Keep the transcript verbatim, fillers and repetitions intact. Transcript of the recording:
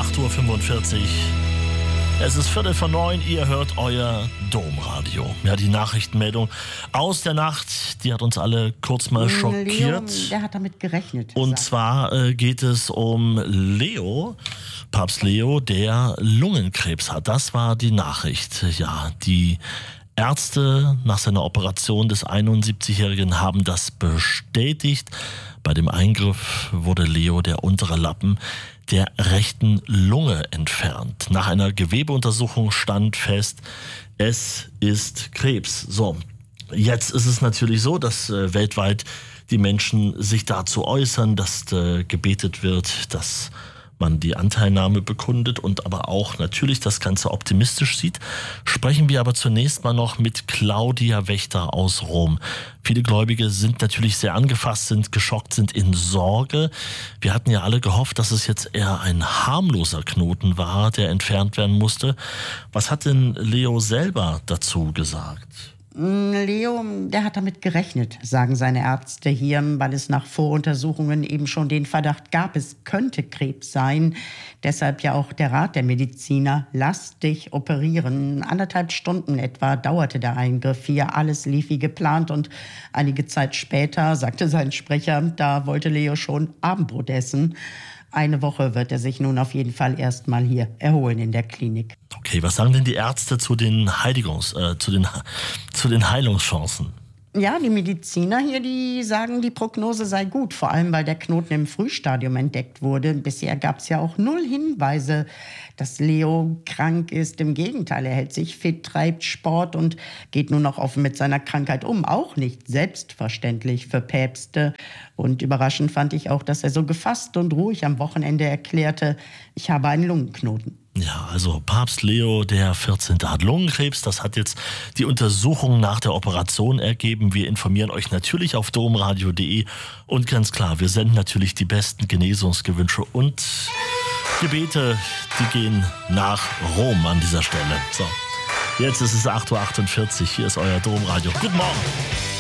acht Uhr fünfundvierzig. Es ist Viertel vor neun, ihr hört euer Domradio. Ja, die Nachrichtenmeldung aus der Nacht, die hat uns alle kurz mal schockiert. Leo, der hat damit gerechnet. Und zwar äh, geht es um Leo, Papst Leo, der Lungenkrebs hat. Das war die Nachricht. Ja, die Ärzte nach seiner Operation des einundsiebzigjährigen haben das bestätigt. Bei dem Eingriff wurde Leo der untere Lappen der rechten Lunge entfernt. Nach einer Gewebeuntersuchung stand fest, es ist Krebs. So, jetzt ist es natürlich so, dass äh, weltweit die Menschen sich dazu äußern, dass äh, gebetet wird, dass man die Anteilnahme bekundet und aber auch natürlich das Ganze optimistisch sieht. Sprechen wir aber zunächst mal noch mit Claudia Wächter aus Rom. Viele Gläubige sind natürlich sehr angefasst, sind geschockt, sind in Sorge. Wir hatten ja alle gehofft, dass es jetzt eher ein harmloser Knoten war, der entfernt werden musste. Was hat denn Leo selber dazu gesagt? Leo, der hat damit gerechnet, sagen seine Ärzte hier, weil es nach Voruntersuchungen eben schon den Verdacht gab, es könnte Krebs sein. Deshalb ja auch der Rat der Mediziner, lass dich operieren. Anderthalb Stunden etwa dauerte der Eingriff hier. Alles lief wie geplant und einige Zeit später, sagte sein Sprecher, da wollte Leo schon Abendbrot essen. Eine Woche wird er sich nun auf jeden Fall erstmal hier erholen in der Klinik. Okay, was sagen denn die Ärzte zu den Heiligungs, äh, zu den, zu den Heilungschancen? Ja, die Mediziner hier, die sagen, die Prognose sei gut, vor allem weil der Knoten im Frühstadium entdeckt wurde. Bisher gab es ja auch null Hinweise, dass Leo krank ist. Im Gegenteil, er hält sich fit, treibt Sport und geht nun auch offen mit seiner Krankheit um. Auch nicht selbstverständlich für Päpste. Und überraschend fand ich auch, dass er so gefasst und ruhig am Wochenende erklärte, ich habe einen Lungenknoten. Ja, also Papst Leo der vierzehnte hat Lungenkrebs. Das hat jetzt die Untersuchung nach der Operation ergeben. Wir informieren euch natürlich auf domradio punkt de und ganz klar, wir senden natürlich die besten Genesungsgewünsche und Gebete, die gehen nach Rom an dieser Stelle. So, jetzt ist es acht Uhr achtundvierzig. Hier ist euer Domradio. Guten Morgen.